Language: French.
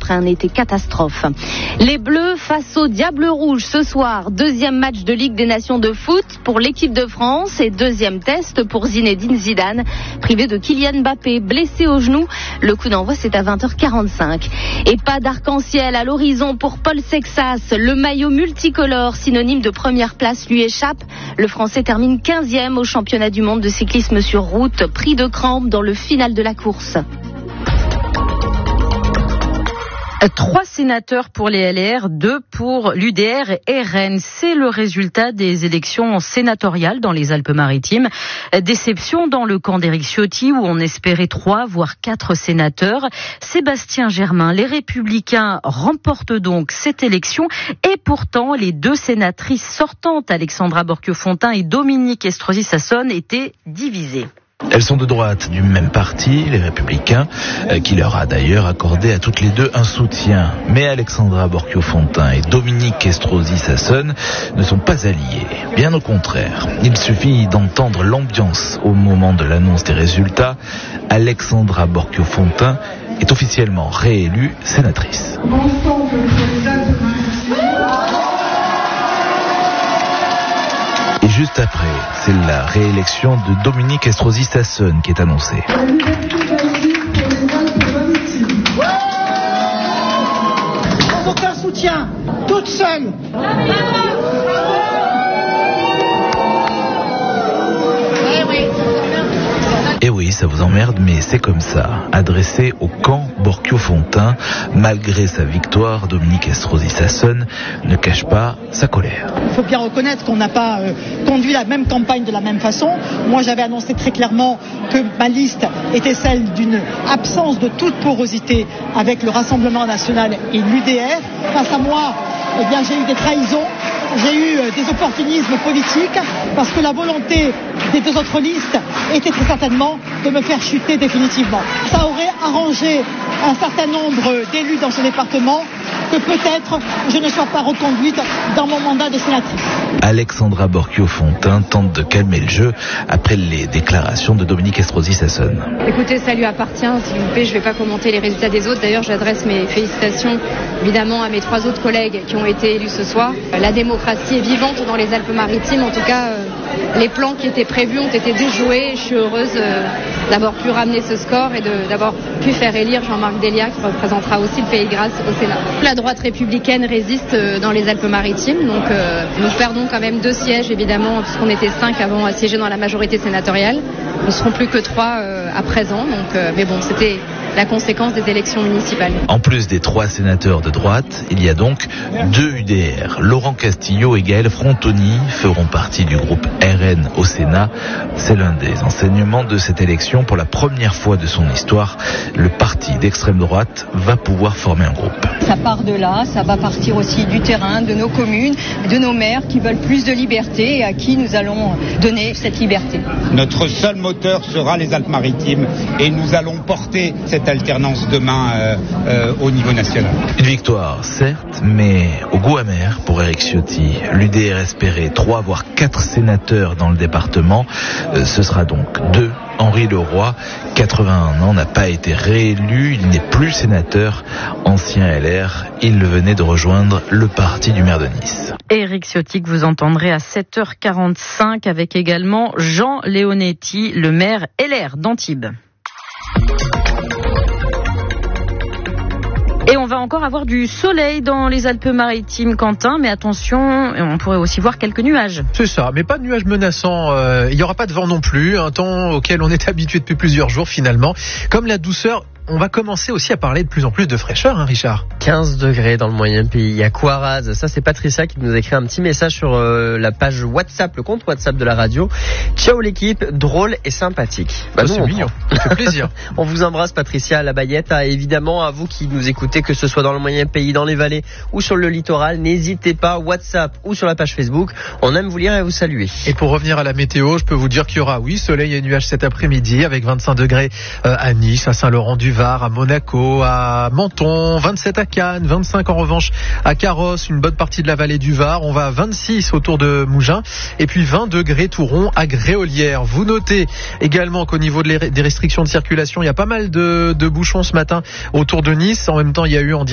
après un été catastrophe. Les Bleus face aux Diables Rouges ce soir. Deuxième match de Ligue des Nations de foot pour l'équipe de France et deuxième test pour Zinedine Zidane, privé de Kylian Mbappé, blessé au genou. Le coup d'envoi, c'est à 20h45. Et pas d'arc-en-ciel à l'horizon pour Paul Sexas. Le maillot multicolore, synonyme de première place, lui échappe. Le Français termine 15e au championnat du monde de cyclisme sur route, pris de crampes dans le final de la course. 3 sénateurs pour les LR, 2 pour l'UDR et RN. C'est le résultat des élections sénatoriales dans les Alpes-Maritimes. Déception dans le camp d'Éric Ciotti où on espérait 3 voire 4 sénateurs. Sébastien Germain, les Républicains remportent donc cette élection et pourtant les 2 sénatrices sortantes, Alexandra Borchio-Fontimp et Dominique Estrosi Sassone, étaient divisées. Elles sont de droite du même parti, les Républicains, qui leur a d'ailleurs accordé à toutes les 2 un soutien. Mais Alexandra Borchio-Fontimp et Dominique Estrosi Sassone ne sont pas alliés. Bien au contraire. Il suffit d'entendre l'ambiance au moment de l'annonce des résultats. Alexandra Borchio-Fontimp est officiellement réélue sénatrice. Et juste après, c'est la réélection de Dominique Estrosi Sassone qui est annoncée. Sans aucun soutien, toute seule. Et oui, ça vous emmerde, mais c'est comme ça. Adressé au camp Borchio-Fontimp, malgré sa victoire, Dominique Estrosi Sassone ne cache pas sa colère. Il faut bien reconnaître qu'on n'a pas conduit la même campagne de la même façon. Moi, j'avais annoncé très clairement que ma liste était celle d'une absence de toute porosité avec le Rassemblement national et l'UDR. Face à moi, eh bien, j'ai eu des trahisons. J'ai eu des opportunismes politiques parce que la volonté des 2 autres listes était très certainement de me faire chuter définitivement. Ça aurait arrangé un certain nombre d'élus dans ce département que peut-être je ne sois pas reconduite dans mon mandat de sénatrice. Alexandra Borchio-Fontimp tente de calmer le jeu après les déclarations de Dominique Estrosi Sassone. Écoutez, ça lui appartient, s'il vous plaît, je ne vais pas commenter les résultats des autres. D'ailleurs, j'adresse mes félicitations évidemment à mes 3 autres collègues qui ont été élus ce soir. La démocratie est vivante dans les Alpes-Maritimes. En tout cas, les plans qui étaient prévus ont été déjoués. Je suis heureuse d'avoir pu ramener ce score et d'avoir pu faire élire Jean-Marc Delia qui représentera aussi le Pays de Grâce au Sénat. La droite républicaine résiste dans les Alpes-Maritimes, donc nous perdons quand même 2 sièges évidemment puisqu'on était 5 avant à siéger dans la majorité sénatoriale. Nous ne serons plus que 3 à présent, donc, mais bon, c'était la conséquence des élections municipales. En plus des 3 sénateurs de droite, il y a donc 2 UDR. Laurent Castillo et Gaël Frontoni feront partie du groupe RN au Sénat. C'est l'un des enseignements de cette élection. Pour la première fois de son histoire, le parti d'extrême droite va pouvoir former un groupe. Ça part de là, ça va partir aussi du terrain, de nos communes, de nos maires qui veulent plus de liberté et à qui nous allons donner cette liberté. Notre seul moteur sera les Alpes-Maritimes et nous allons porter cette alternance demain au niveau national. Une victoire, certes, mais au goût amer pour Éric Ciotti. L'UDR espérait 3 voire 4 sénateurs dans le département. Ce sera donc 2. Henri Leroy, 81 ans, n'a pas été réélu. Il n'est plus sénateur. Ancien LR, il venait de rejoindre le parti du maire de Nice. Éric Ciotti que vous entendrez à 7h45 avec également Jean Leonetti, le maire LR d'Antibes. Et on va encore avoir du soleil dans les Alpes-Maritimes, Quentin, mais attention, on pourrait aussi voir quelques nuages. C'est ça, mais pas de nuages menaçants. Il n'y aura pas de vent non plus, un temps auquel on est habitué depuis plusieurs jours finalement. Comme la douceur, on va commencer aussi à parler de plus en plus de fraîcheur, hein, Richard. 15 degrés dans le moyen pays, à Coiraz. Ça, c'est Patricia qui nous a écrit un petit message sur la page WhatsApp, le compte WhatsApp de la radio. Ciao l'équipe, drôle et sympathique. C'est mignon, ça fait plaisir. On vous embrasse Patricia à la Bayette. Évidemment, à vous qui nous écoutez, que ce soit dans le moyen pays, dans les vallées ou sur le littoral, n'hésitez pas, WhatsApp ou sur la page Facebook. On aime vous lire et vous saluer. Et pour revenir à la météo, je peux vous dire qu'il y aura, oui, soleil et nuages cet après-midi avec 25 degrés à Nice, à Saint-Laurent-du-Var, à Monaco, à Menton, 27 à Cannes, 25 en revanche à Carros, une bonne partie de la vallée du Var. On va à 26 autour de Mougins et puis 20 degrés tout rond à Gréolière. Vous notez également qu'au niveau des restrictions de circulation, il y a pas mal de bouchons ce matin autour de Nice. En même temps, il y a eu en